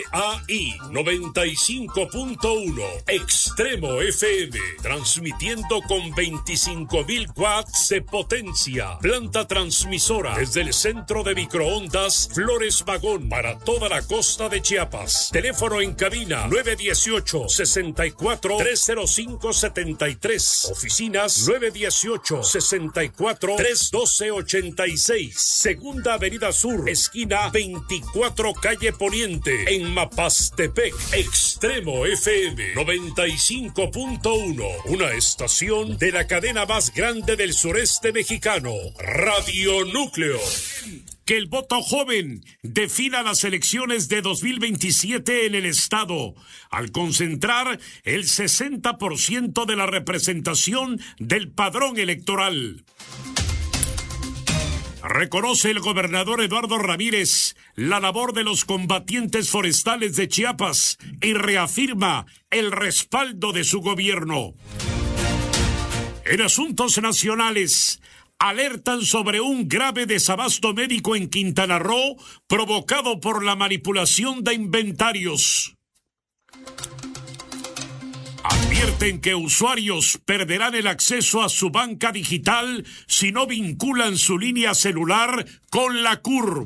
AI 95.1 Extremo FM, transmitiendo con 25,000 watts de potencia. Planta transmisora desde el centro de microondas Flores Magón para toda la costa de Chiapas. Teléfono en cabina 918-64-305-73. Oficinas 918-64-312-86. Segunda Avenida Sur, esquina 24 Calle Poniente, en Mapastepec. Extremo FM 95.1, una estación de la cadena más grande del sureste mexicano, Radio Núcleo. Que el voto joven defina las elecciones de 2027 en el estado, al concentrar el 60% de la representación del padrón electoral. Reconoce el gobernador Eduardo Ramírez la labor de los combatientes forestales de Chiapas y reafirma el respaldo de su gobierno. En asuntos nacionales, alertan sobre un grave desabasto médico en Quintana Roo provocado por la manipulación de inventarios. Advierten que usuarios perderán el acceso a su banca digital si no vinculan su línea celular con la CUR.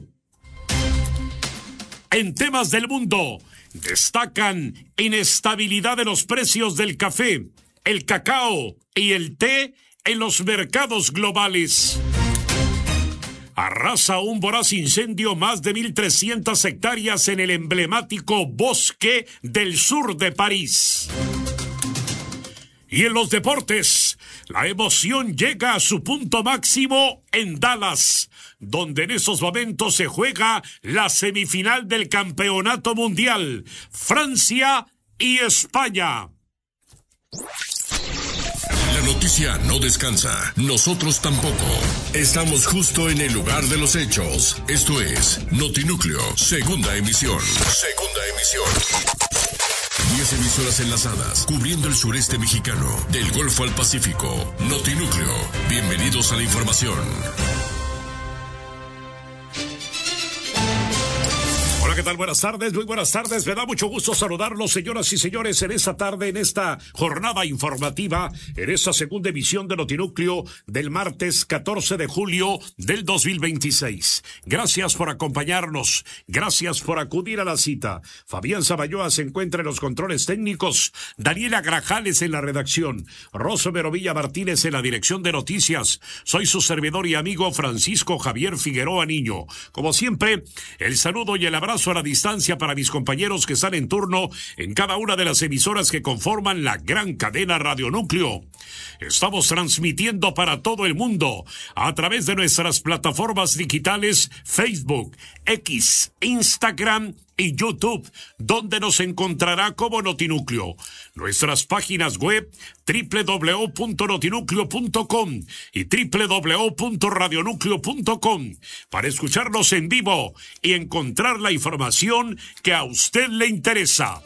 En temas del mundo, destacan inestabilidad de los precios del café, el cacao y el té en los mercados globales. Arrasa un voraz incendio más de 1,300 hectáreas en el emblemático bosque del sur de París. Y en los deportes, la emoción llega a su punto máximo en Dallas, donde en esos momentos se juega la semifinal del Campeonato Mundial, Francia y España. La noticia no descansa, nosotros tampoco. Estamos justo en el lugar de los hechos. Esto es Notinúcleo, segunda emisión. Segunda emisión. 10 emisoras enlazadas, cubriendo el sureste mexicano, del Golfo al Pacífico. Notinúcleo, bienvenidos a la información. ¿Qué tal? Buenas tardes, muy buenas tardes. Me da mucho gusto saludarlos, señoras y señores, en esta tarde, en esta jornada informativa, en esta segunda emisión de Notinúcleo del martes 14 de julio del 2026. Gracias por acompañarnos, gracias por acudir a la cita. Fabián Zaballoa se encuentra en los controles técnicos, Daniela Grajales en la redacción, Rosso Merovilla Martínez en la dirección de noticias. Soy su servidor y amigo Francisco Javier Figueroa Niño. Como siempre, el saludo y el abrazo a la distancia para mis compañeros que están en turno en cada una de las emisoras que conforman la gran cadena Radio Núcleo. Estamos transmitiendo para todo el mundo a través de nuestras plataformas digitales Facebook, X, Instagram y YouTube, donde nos encontrará como Notinúcleo. Nuestras páginas web www.notinúcleo.com y www.radionúcleo.com para escucharnos en vivo y encontrar la información que a usted le interesa.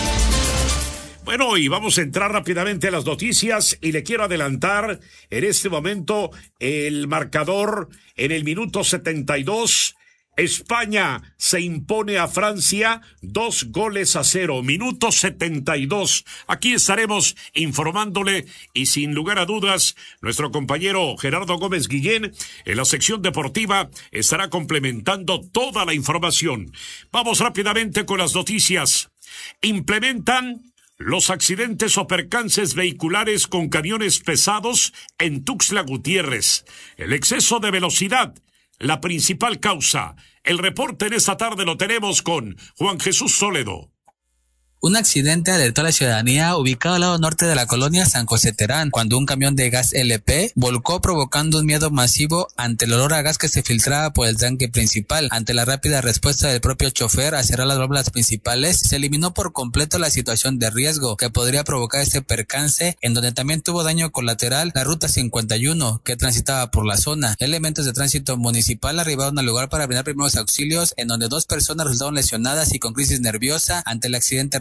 Bueno, y vamos a entrar rápidamente a las noticias y le quiero adelantar en este momento el marcador en el minuto 72. España se impone a Francia 2-0, minuto 72. Aquí estaremos informándole y sin lugar a dudas, nuestro compañero Gerardo Gómez Guillén en la sección deportiva estará complementando toda la información. Vamos rápidamente con las noticias. Implementan los accidentes o percances vehiculares con camiones pesados en Tuxtla Gutiérrez. El exceso de velocidad, la principal causa. El reporte en esta tarde lo tenemos con Juan Jesús Soledo. Un accidente alertó a la ciudadanía ubicado al lado norte de la colonia San José Terán, cuando un camión de gas LP volcó provocando un miedo masivo ante el olor a gas que se filtraba por el tanque principal. Ante la rápida respuesta del propio chofer a cerrar las válvulas principales, se eliminó por completo la situación de riesgo que podría provocar este percance, en donde también tuvo daño colateral la ruta 51 que transitaba por la zona. Elementos de tránsito municipal arribaron al lugar para brindar primeros auxilios, en donde 2 personas resultaron lesionadas y con crisis nerviosa ante el accidente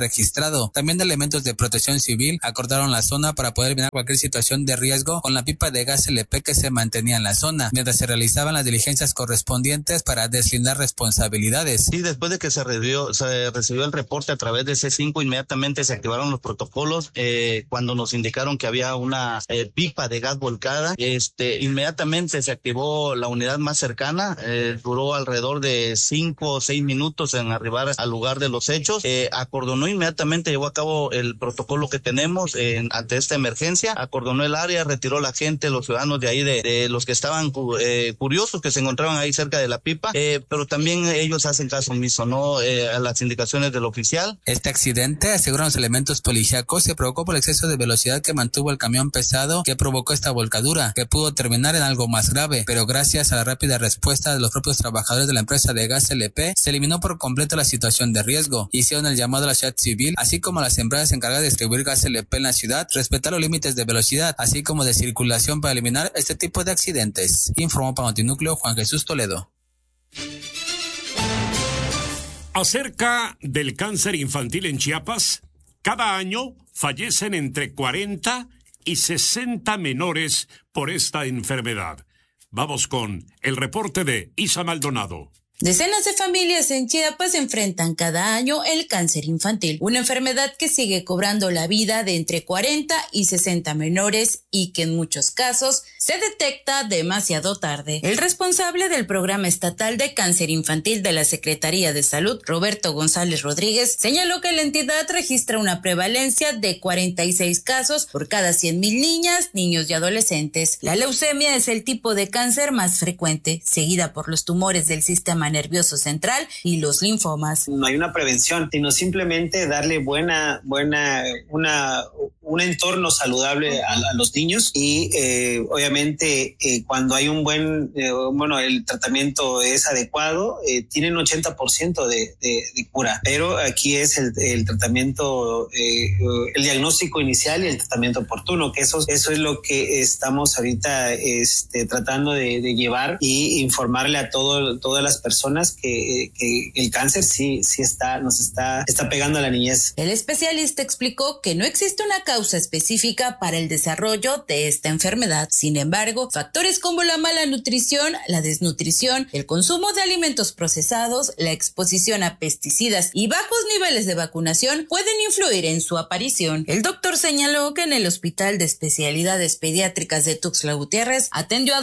registrado. También elementos de protección civil acordaron la zona para poder eliminar cualquier situación de riesgo con la pipa de gas LP que se mantenía en la zona, mientras se realizaban las diligencias correspondientes para deslindar responsabilidades. Sí, después de que se recibió el reporte a través de C5, inmediatamente se activaron los protocolos. Cuando nos indicaron que había una pipa de gas volcada, inmediatamente se activó la unidad más cercana. Duró alrededor de 5 o 6 minutos en arribar al lugar de los hechos. Acordonó inmediatamente, llevó a cabo el protocolo que tenemos ante esta emergencia. Acordonó el área, retiró la gente, los ciudadanos de ahí, de los que estaban curiosos que se encontraban ahí cerca de la pipa, pero también ellos hacen caso omiso, ¿no? A las indicaciones del oficial. Este accidente, aseguran los elementos policíacos, se provocó por el exceso de velocidad que mantuvo el camión pesado que provocó esta volcadura, que pudo terminar en algo más grave, pero gracias a la rápida respuesta de los propios trabajadores de la empresa de gas LP, se eliminó por completo la situación de riesgo. Hicieron el llamado a la sociedad civil, así como a las empresas encargadas de distribuir gas LP en la ciudad, respetar los límites de velocidad, así como de circulación para eliminar este tipo de accidentes. Informó para Notinúcleo Juan Jesús Toledo. Acerca del cáncer infantil en Chiapas, cada año fallecen entre 40 y 60 menores por esta enfermedad. Vamos con el reporte de Isa Maldonado. Decenas de familias en Chiapas enfrentan cada año el cáncer infantil, una enfermedad que sigue cobrando la vida de entre 40 y 60 menores y que en muchos casos se detecta demasiado tarde. El responsable del Programa Estatal de Cáncer Infantil de la Secretaría de Salud, Roberto González Rodríguez, señaló que la entidad registra una prevalencia de 46 casos por cada 100,000 niñas, niños y adolescentes. La leucemia es el tipo de cáncer más frecuente, seguida por los tumores del sistema nervioso central y los linfomas. No hay una prevención, sino simplemente darle un entorno saludable a los niños y obviamente cuando hay un buen, el tratamiento es adecuado, tienen 80% de cura, pero aquí es el tratamiento, el diagnóstico inicial y el tratamiento oportuno, que eso es lo que estamos ahorita tratando de llevar y informarle a todas las personas que el cáncer sí nos está pegando a la niñez. El especialista explicó que no existe una causa específica para el desarrollo de esta enfermedad. Sin embargo, factores como la mala nutrición, la desnutrición, el consumo de alimentos procesados, la exposición a pesticidas y bajos niveles de vacunación pueden influir en su aparición. El doctor señaló que en el Hospital de Especialidades Pediátricas de Tuxtla Gutiérrez atendió a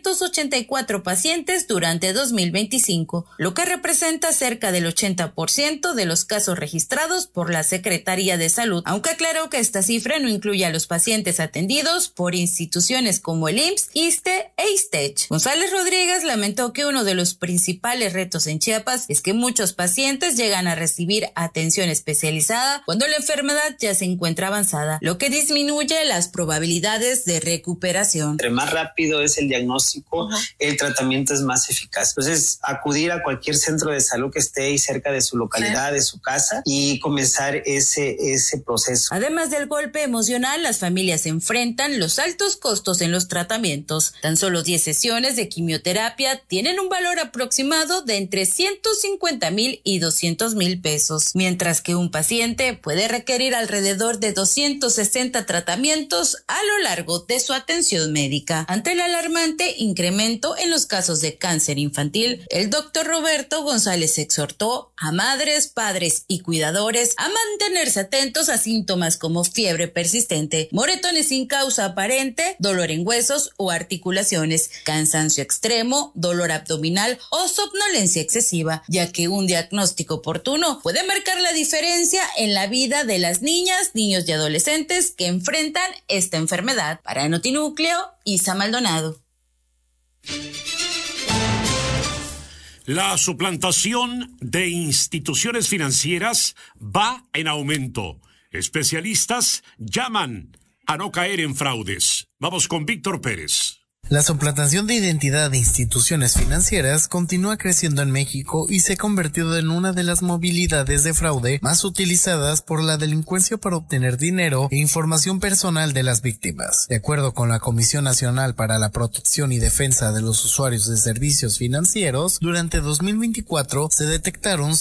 284 pacientes durante 2025. Lo que representa cerca del 80% de los casos registrados por la Secretaría de Salud, aunque aclaró que esta cifra no incluye a los pacientes atendidos por instituciones como el IMSS, ISSSTE e ISTECH. González Rodríguez lamentó que uno de los principales retos en Chiapas es que muchos pacientes llegan a recibir atención especializada cuando la enfermedad ya se encuentra avanzada, lo que disminuye las probabilidades de recuperación. Entre más rápido es el diagnóstico, el tratamiento es más eficaz. Entonces, acudir a cualquier centro de salud que esté ahí cerca de su localidad, de su casa, y comenzar ese proceso. Además del golpe emocional, las familias enfrentan los altos costos en los tratamientos. Tan solo 10 sesiones de quimioterapia tienen un valor aproximado de entre 150,000 y 200,000 pesos, mientras que un paciente puede requerir alrededor de 260 tratamientos a lo largo de su atención médica. Ante el alarmante incremento en los casos de cáncer infantil, el doctor Roberto González exhortó a madres, padres y cuidadores a mantenerse atentos a síntomas como fiebre persistente, moretones sin causa aparente, dolor en huesos o articulaciones, cansancio extremo, dolor abdominal o somnolencia excesiva, ya que un diagnóstico oportuno puede marcar la diferencia en la vida de las niñas, niños y adolescentes que enfrentan esta enfermedad. Para Notinúcleo, Isa Maldonado. La suplantación de instituciones financieras va en aumento. Especialistas llaman a no caer en fraudes. Vamos con Víctor Pérez. La suplantación de identidad de instituciones financieras continúa creciendo en México y se ha convertido en una de las movilidades de fraude más utilizadas por la delincuencia para obtener dinero e información personal de las víctimas. De acuerdo con la Comisión Nacional para la Protección y Defensa de los Usuarios de Servicios Financieros, durante 2024 se detectaron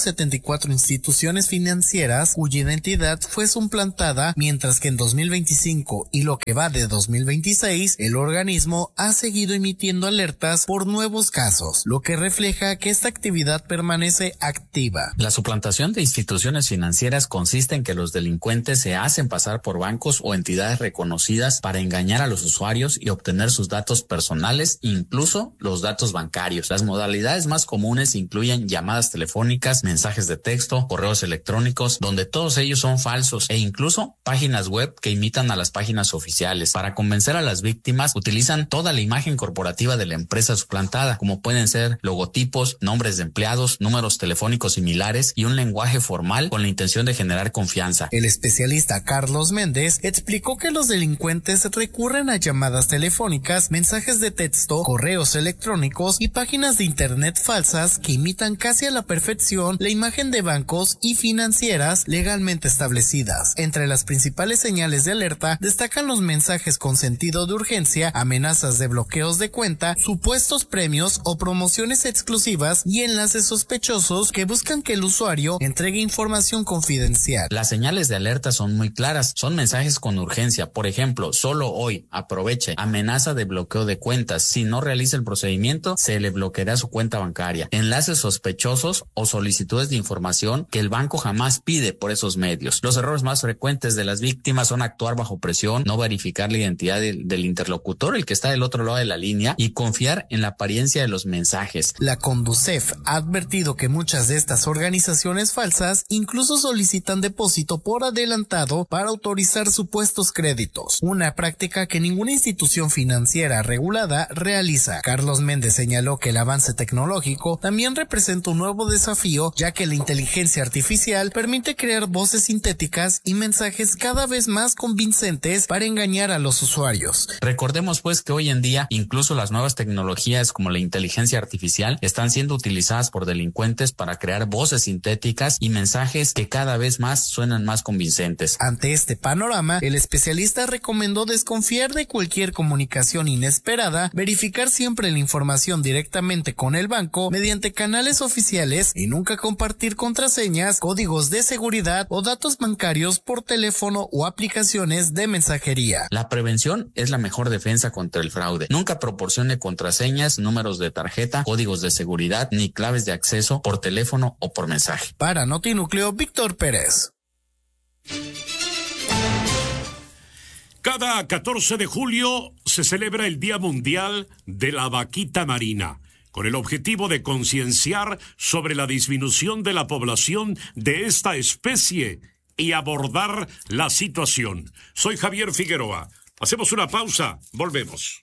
174 instituciones financieras cuya identidad fue suplantada, mientras que en 2025 y lo que va de 2026, el organismo ha seguido emitiendo alertas por nuevos casos, lo que refleja que esta actividad permanece activa. La suplantación de instituciones financieras consiste en que los delincuentes se hacen pasar por bancos o entidades reconocidas para engañar a los usuarios y obtener sus datos personales, incluso los datos bancarios. Las modalidades más comunes incluyen llamadas telefónicas, mensajes de texto, correos electrónicos, donde todos ellos son falsos, e incluso páginas web que imitan a las páginas oficiales. Para convencer a las víctimas, utilizan toda la imagen corporativa de la empresa suplantada, como pueden ser logotipos, nombres de empleados, números telefónicos similares y un lenguaje formal con la intención de generar confianza. El especialista Carlos Méndez explicó que los delincuentes recurren a llamadas telefónicas, mensajes de texto, correos electrónicos y páginas de internet falsas que imitan casi a la perfección la imagen de bancos y financieras legalmente establecidas. Entre las principales señales de alerta destacan los mensajes con sentido de urgencia, amenazas de bloqueos de cuenta, supuestos premios o promociones exclusivas y enlaces sospechosos que buscan que el usuario entregue información confidencial. Las señales de alerta son muy claras, son mensajes con urgencia, por ejemplo, solo hoy, aproveche, amenaza de bloqueo de cuentas, si no realiza el procedimiento, se le bloqueará su cuenta bancaria, enlaces sospechosos o solicitudes de información que el banco jamás pide por esos medios. Los errores más frecuentes de las víctimas son actuar bajo presión, no verificar la identidad del interlocutor, el que está del otro lado de la línea, y confiar en la apariencia de los mensajes. La Conducef ha advertido que muchas de estas organizaciones falsas incluso solicitan depósito por adelantado para autorizar supuestos créditos, una práctica que ninguna institución financiera regulada realiza. Carlos Méndez señaló que el avance tecnológico también representa un nuevo desafío, ya que la inteligencia artificial permite crear voces sintéticas y mensajes cada vez más convincentes para engañar a los usuarios. Recordemos pues que hoy en día incluso las nuevas tecnologías como la inteligencia artificial están siendo utilizadas por delincuentes para crear voces sintéticas y mensajes que cada vez más suenan más convincentes. Ante este panorama, el especialista recomendó desconfiar de cualquier comunicación inesperada, verificar siempre la información directamente con el banco mediante canales oficiales y nunca compartir contraseñas, códigos de seguridad o datos bancarios por teléfono o aplicaciones de mensajería. La prevención es la mejor defensa contra el fraude. Nunca proporcione contraseñas, números de tarjeta, códigos de seguridad ni claves de acceso por teléfono o por mensaje. Para Notinúcleo, Víctor Pérez. Cada 14 de julio se celebra el Día Mundial de la Vaquita Marina, con el objetivo de concienciar sobre la disminución de la población de esta especie y abordar la situación. Soy Javier Figueroa. Hacemos una pausa, volvemos.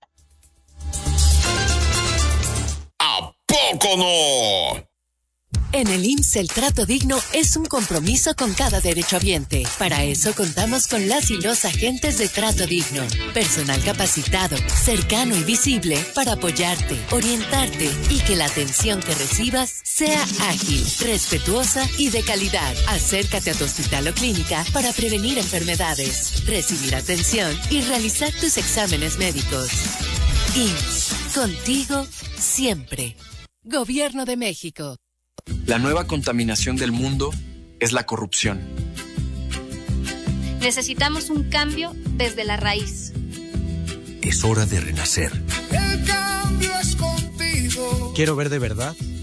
¿A poco no? En el IMSS el trato digno es un compromiso con cada derechohabiente. Para eso contamos con las y los agentes de trato digno. Personal capacitado, cercano y visible para apoyarte, orientarte y que la atención que recibas sea ágil, respetuosa y de calidad. Acércate a tu hospital o clínica para prevenir enfermedades, recibir atención y realizar tus exámenes médicos. IMSS, contigo siempre. Gobierno de México. La nueva contaminación del mundo es la corrupción. Necesitamos un cambio desde la raíz. Es hora de renacer. El cambio es contigo. Quiero ver de verdad